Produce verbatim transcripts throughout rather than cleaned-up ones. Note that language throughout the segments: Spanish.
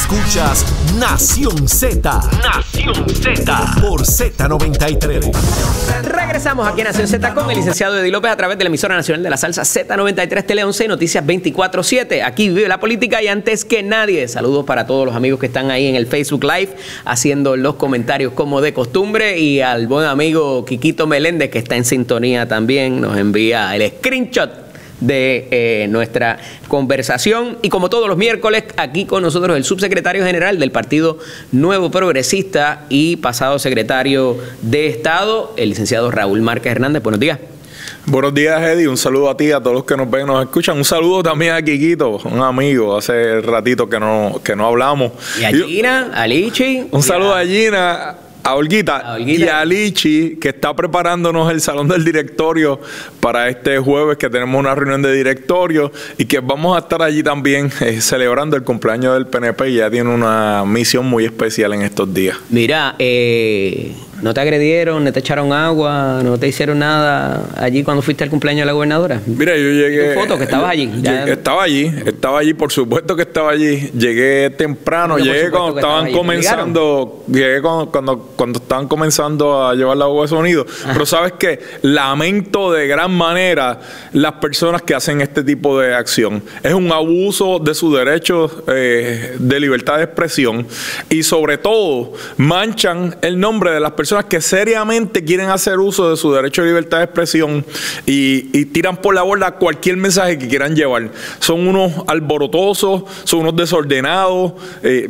Escuchas Nación Z. Nación Z. Por Z noventa y tres. Regresamos aquí a Nación Z con el licenciado Eddie López a través de la emisora nacional de la salsa Z noventa y tres Tele once y Noticias veinticuatro siete. Aquí vive la política y antes que nadie, saludos para todos los amigos que están ahí en el Facebook Live haciendo los comentarios como de costumbre, y al buen amigo Quiquito Meléndez que está en sintonía también, nos envía el screenshot de eh, nuestra conversación. Y como todos los miércoles, aquí con nosotros el subsecretario general del Partido Nuevo Progresista y pasado secretario de Estado, el licenciado Raúl Márquez Hernández. Buenos días. Buenos días, Eddie. Un saludo a ti, a todos los que nos ven y nos escuchan. Un saludo también a Quiquito, un amigo. Hace ratito que no, que no hablamos. Y a Gina, a Lichi. Un saludo a Gina, a Olguita, a Olguita y a Lichi, que está preparándonos el salón del directorio para este jueves, que tenemos una reunión de directorio y que vamos a estar allí también eh, celebrando el cumpleaños del P N P, y ya tiene una misión muy especial en estos días. Mira, eh, ¿no te agredieron, no te echaron agua, no te hicieron nada allí cuando fuiste al cumpleaños de la gobernadora? Mira, yo llegué... ¿Tu foto que estabas allí? Ya... Estaba allí, estaba allí, por supuesto que estaba allí. Llegué temprano, llegué cuando estaban comenzando, llegué cuando, cuando, cuando estaban comenzando a llevar la agua de sonido. Ajá. Pero sabes que lamento de gran manera las personas que hacen este tipo de acción. Es un abuso de sus derechos eh, de libertad de expresión, y sobre todo manchan el nombre de las personas personas que seriamente quieren hacer uso de su derecho de libertad de expresión y, y tiran por la borda cualquier mensaje que quieran llevar. Son unos alborotosos, son unos desordenados. Eh,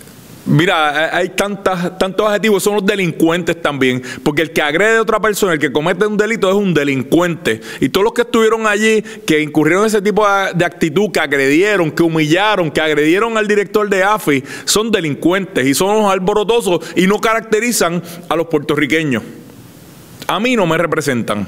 Mira, hay tantas, tantos adjetivos, son los delincuentes también, porque el que agrede a otra persona, el que comete un delito, es un delincuente. Y todos los que estuvieron allí, que incurrieron en ese tipo de, de actitud, que agredieron, que humillaron, que agredieron al director de A F I, son delincuentes y son unos alborotosos y no caracterizan a los puertorriqueños. A mí no me representan.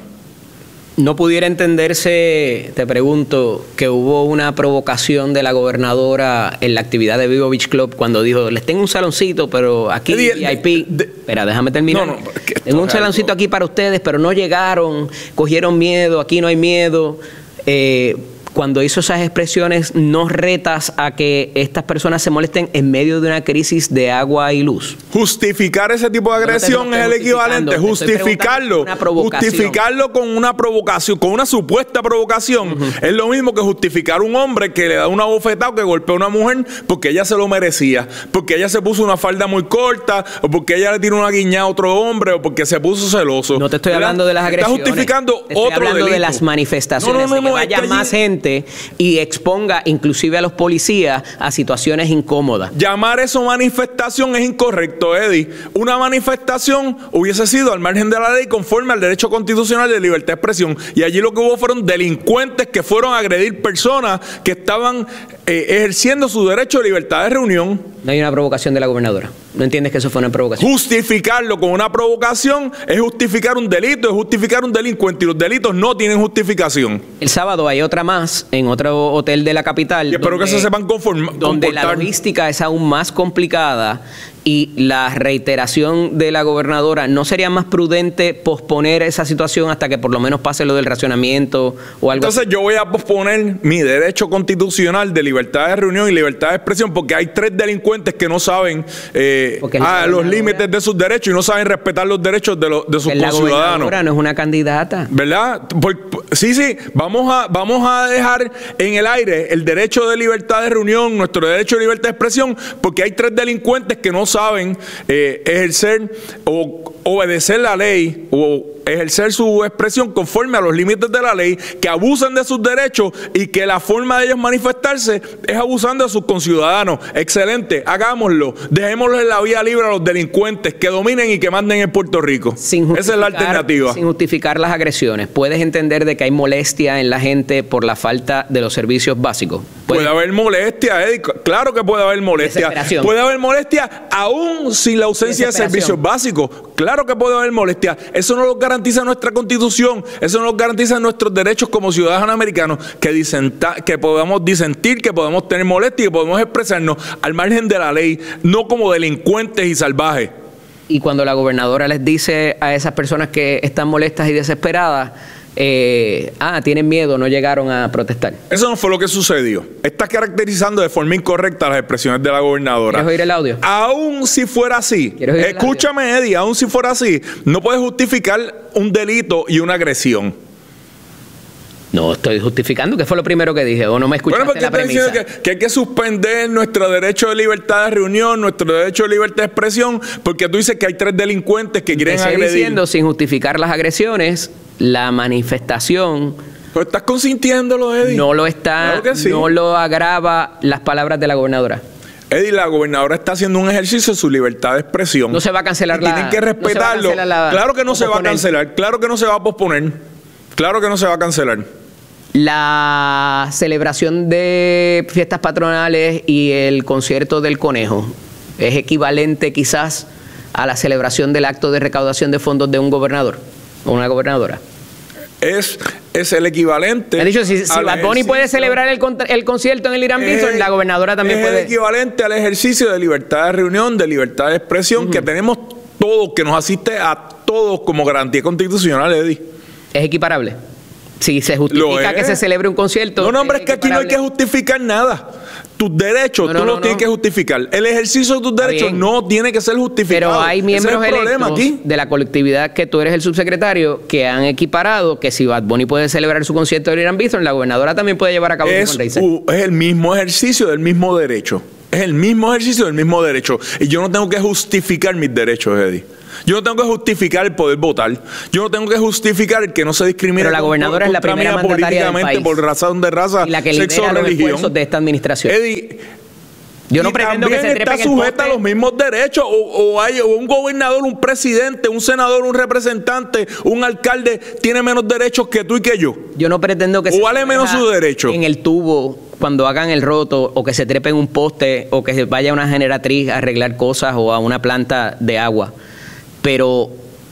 ¿No pudiera entenderse, te pregunto, que hubo una provocación de la gobernadora en la actividad de Vivo Beach Club cuando dijo, les tengo un saloncito, pero aquí V I P... De, Espera, déjame terminar. No, no, tengo un saloncito aquí para ustedes, pero no llegaron, cogieron miedo, aquí no hay miedo. Eh, cuando hizo esas expresiones, ¿no retas a que estas personas se molesten en medio de una crisis de agua y luz? Justificar ese tipo de agresión no te, no te es el equivalente. Justificarlo. Justificarlo con una provocación, con una supuesta provocación, uh-huh. Es lo mismo que justificar a un hombre que le da una bofetada o que golpea a una mujer porque ella se lo merecía, porque ella se puso una falda muy corta, o porque ella le tiró una guiñada a otro hombre, o porque se puso celoso. No te estoy ¿verdad? hablando de las agresiones. Está justificando te estoy otro hablando delito. de las manifestaciones, no, no, no, de que no, vaya es que más allí... gente y exponga inclusive a los policías a situaciones incómodas. Llamar eso manifestación es incorrecto, Eddie. Una manifestación hubiese sido al margen de la ley, conforme al derecho constitucional de libertad de expresión, y allí lo que hubo fueron delincuentes que fueron a agredir personas que estaban eh, ejerciendo su derecho de libertad de reunión. No hay una provocación de la gobernadora. ¿No entiendes que eso fue una provocación? Justificarlo con una provocación es justificar un delito, es justificar un delincuente, y los delitos no tienen justificación. El sábado hay otra más en otro hotel de la capital. Y espero donde, que se sepan conformar. Donde la logística es aún más complicada y la reiteración de la gobernadora. ¿No sería más prudente posponer esa situación hasta que por lo menos pase lo del racionamiento o algo Entonces así? Yo voy a posponer mi derecho constitucional de libertad de reunión y libertad de expresión porque hay tres delincuentes que no saben eh, a los límites de sus derechos y no saben respetar los derechos de, lo, de sus conciudadanos. La gobernadora no es una candidata. ¿Verdad? Por, sí, sí. Vamos a, vamos a dejar en el aire el derecho de libertad de reunión, nuestro derecho de libertad de expresión, porque hay tres delincuentes que no saben eh, ejercer o obedecer la ley o ejercer su expresión conforme a los límites de la ley, que abusan de sus derechos y que la forma de ellos manifestarse es abusando de sus conciudadanos. Excelente, hagámoslo. Dejémosle la vía libre a los delincuentes que dominen y que manden en Puerto Rico. Esa es la alternativa. Sin justificar las agresiones, ¿puedes entender de que hay molestia en la gente por la falta de los servicios básicos? Puede, puede haber molestia, Eddie. Claro que puede haber molestia. Puede haber molestia aún sin la ausencia de servicios básicos. Claro que puede haber molestia. Eso no lo garantiza nuestra Constitución. Eso no lo garantiza nuestros derechos como ciudadanos americanos, que, disenta, que podamos disentir, que podamos tener molestia y que podemos expresarnos al margen de la ley, no como delincuentes y salvajes. Y cuando la gobernadora les dice a esas personas que están molestas y desesperadas eh, ah, tienen miedo, no llegaron a protestar. Eso no fue lo que sucedió. Estás caracterizando de forma incorrecta las expresiones de la gobernadora. ¿Quieres oír el audio? Aún si fuera así, escúchame, Eddie, aún si fuera así, no puedes justificar un delito y una agresión. No estoy justificando, que fue lo primero que dije, o no me escuchaste bueno, la premisa. Que, que hay que suspender nuestro derecho de libertad de reunión, nuestro derecho de libertad de expresión, porque tú dices que hay tres delincuentes que quieren Estoy agredir. diciendo, sin justificar las agresiones, la manifestación... Pero estás consintiéndolo, Eddie. No lo está, claro sí. No lo agrava las palabras de la gobernadora. Eddie, la gobernadora está haciendo un ejercicio de su libertad de expresión. No se va a cancelar la... Tienen que respetarlo. No la, claro que no se va a cancelar, claro que no se va a posponer. Claro que no se va a cancelar. La celebración de fiestas patronales y el concierto del conejo es equivalente quizás a la celebración del acto de recaudación de fondos de un gobernador o una gobernadora. Es, es el equivalente. Me han dicho, si, si Bad Bunny puede celebrar el, el concierto en el Irán Bithorn, la gobernadora también es puede. Es el equivalente al ejercicio de libertad de reunión, de libertad de expresión, uh-huh, que tenemos todos, que nos asiste a todos como garantía constitucional, Eddie. Es equiparable. Si se justifica que se celebre un concierto. No, no, hombre, es, es que aquí no hay que justificar nada. Tus derechos, no, no, tú no los no, tienes no. que justificar. El ejercicio de tus derechos no tiene que ser justificado. Pero hay miembros es electos aquí. de la colectividad que tú eres el subsecretario que han equiparado que si Bad Bunny puede celebrar su concierto en Irán Bithorn, la gobernadora también puede llevar a cabo es, su fundraiser. Uh, es el mismo ejercicio del mismo derecho. Es el mismo ejercicio del mismo derecho. Y yo no tengo que justificar mis derechos, Eddie. Yo no tengo que justificar el poder votar. Yo no tengo que justificar el que no se discrimine. Pero la gobernadora es la primera mandataria del país. Por razón de raza, y la que sexo o lidera los religión. esfuerzos de esta administración. Eddie, yo no pretendo que se trepe está sujeta a los mismos derechos. O, o hay o un gobernador, un presidente, un senador, un representante, un alcalde tiene menos derechos que tú y que yo. Yo no pretendo que o se vale menos su derecho. En el tubo cuando hagan el roto, o que se trepe en un poste, o que se vaya a una generatriz a arreglar cosas, o a una planta de agua. Pero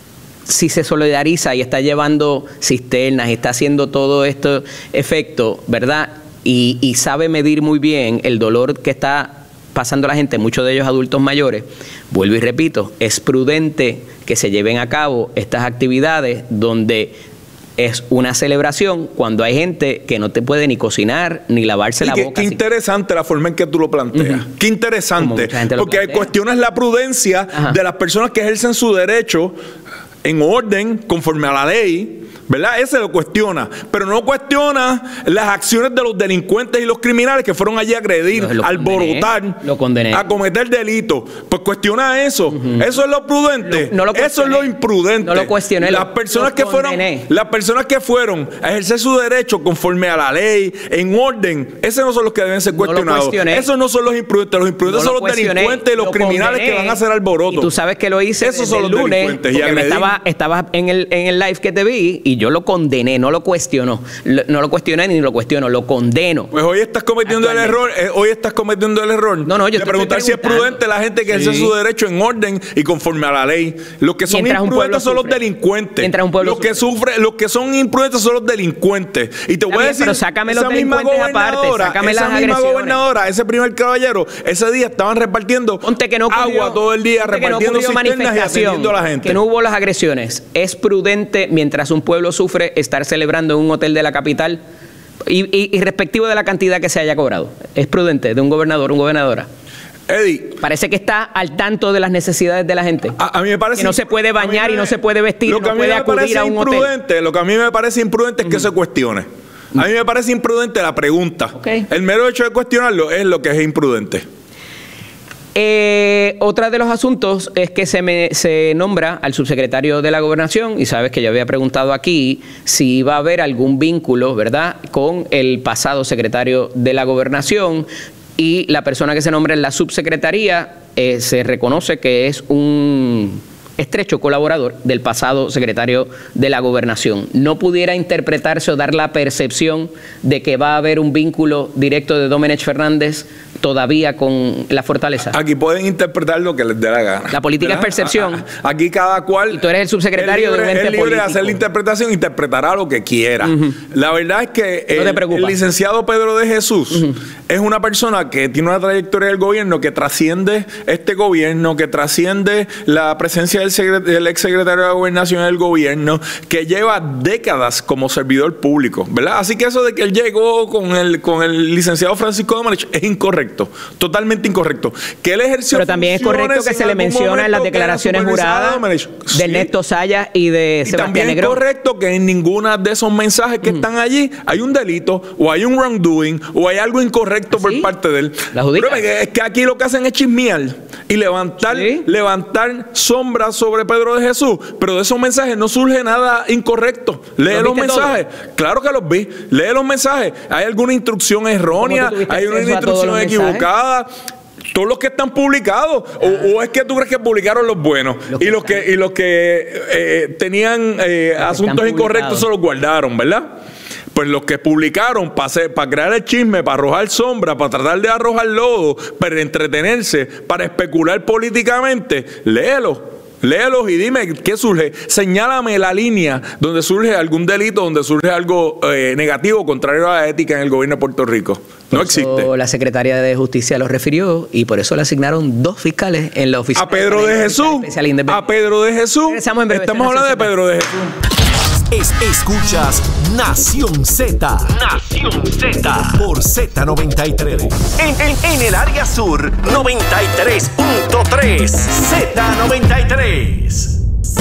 si se solidariza y está llevando cisternas y está haciendo todo este efecto, ¿verdad? Y, y sabe medir muy bien el dolor que está pasando la gente, muchos de ellos adultos mayores, vuelvo y repito, es prudente que se lleven a cabo estas actividades donde es una celebración cuando hay gente que no te puede ni cocinar ni lavarse la qué, boca. Qué interesante la forma en que tú lo planteas. Uh-huh. Qué interesante. Porque plantea. Cuestionas la prudencia Ajá. de las personas que ejercen su derecho en orden, conforme a la ley, ¿verdad? Ese lo cuestiona, pero no cuestiona las acciones de los delincuentes y los criminales que fueron allí a agredir, a alborotar, lo condené. a cometer delitos. Pues cuestiona eso. Uh-huh. Eso es lo prudente. Lo, no lo eso es lo imprudente. No lo cuestioné. Las personas lo que fueron, las personas que fueron a ejercer su derecho conforme a la ley, en orden, esos no son los que deben ser cuestionados. No esos no son los imprudentes. Los imprudentes no son los delincuentes y los criminales condené. Que van a hacer alboroto. Y tú sabes que lo hice. Esos son los lunes, delincuentes. Y me estaba, estaba en el en el live que te vi y yo lo condené, no lo cuestiono, lo, no lo cuestioné ni lo cuestiono, lo condeno. Pues hoy estás cometiendo el error, eh, hoy estás cometiendo el error. No, no, yo de preguntar si es prudente la gente que sí. ejerce su derecho en orden y conforme a la ley. Los que son Mientras imprudentes son sufre. los delincuentes. Un pueblo los que sufre, los que son imprudentes son los delincuentes. Y te voy También, a decir, pero sácame esa los misma aparte, sácame esa las misma agresiones. gobernadora, ese primer caballero, ese día estaban repartiendo Ponte que no ocurrió, agua todo el día, repartiendo no cisternas y atendiendo a la gente. Que no hubo las agresiones. Es prudente, mientras un pueblo sufre, estar celebrando en un hotel de la capital y, y, y respectivo de la cantidad que se haya cobrado. Es prudente de un gobernador, una gobernadora. Eddie, parece que está al tanto de las necesidades de la gente. A, a mí me parece que no se puede bañar me, y no se puede vestir, lo que no a mí puede me acudir a un hotel. Lo que a mí me parece imprudente es que uh-huh. se cuestione. A mí me parece imprudente la pregunta. Okay. El mero hecho de cuestionarlo es lo que es imprudente. Eh, otra de los asuntos es que se, me, se nombra al subsecretario de la Gobernación, y sabes que yo había preguntado aquí si iba a haber algún vínculo, ¿verdad?, con el pasado secretario de la Gobernación, y la persona que se nombra en la subsecretaría eh, se reconoce que es un estrecho colaborador del pasado secretario de la Gobernación. No pudiera interpretarse o dar la percepción de que va a haber un vínculo directo de Domenech Fernández todavía con la fortaleza? Aquí pueden interpretar lo que les dé la gana. La política ¿verdad? Es percepción. Aquí cada cual... Y tú eres el subsecretario libre, de un ente libre político. de hacer la interpretación, interpretará lo que quiera. Uh-huh. La verdad es que no el, el licenciado Pedro de Jesús uh-huh. es una persona que tiene una trayectoria del gobierno que trasciende este gobierno, que trasciende la presencia del, secret del exsecretario de la Gobernación del gobierno, que lleva décadas como servidor público, ¿verdad? Así que eso de que él llegó con el, con el licenciado Francisco Domenech es incorrecto, totalmente incorrecto. Que él ejerció Pero también es correcto que se le menciona en las declaraciones juradas de sí. Ernesto Sayas y de y Sebastián Negrón. Es correcto que en ninguna de esos mensajes que mm. están allí hay un delito o hay un wrongdoing o hay algo incorrecto ¿sí? por parte de él. La Pero es que aquí lo que hacen es chismear y levantar, ¿sí? levantar sombras sobre Pedro de Jesús, pero de esos mensajes no surge nada incorrecto. Lee los mensajes. Todo? Claro que los vi. Lee los mensajes. ¿Hay alguna instrucción errónea? ¿Hay una instrucción equivocada? Mensajes? Todos los que están publicados, o, o es que tú crees que publicaron los buenos los y, los que, y los que eh, tenían eh, los asuntos incorrectos se los guardaron, ¿verdad? Pues los que publicaron para pa crear el chisme, para arrojar sombra, para tratar de arrojar lodo, para entretenerse, para especular políticamente, léelos. Léelos y dime qué surge. Señálame la línea donde surge algún delito, donde surge algo eh, negativo, contrario a la ética en el gobierno de Puerto Rico. No por existe. Eso la Secretaría de Justicia lo refirió y por eso le asignaron dos fiscales en la oficina. A Pedro de Jesús. A Pedro de Jesús. En breve, Estamos hablando de Pedro de Jesús. Es, escuchas Nación Z. Nación Z. Por Z noventa y tres. En, en, en el área sur, noventa y tres punto tres. Z noventa y tres.